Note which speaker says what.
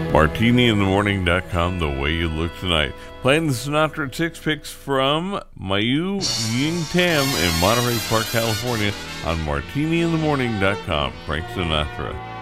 Speaker 1: MartiniInTheMorning.com, the way you look tonight. Playing the Sinatra Six Picks from Mayu Ying Tam in Monterey Park, California on MartiniInTheMorning.com. Frank Sinatra.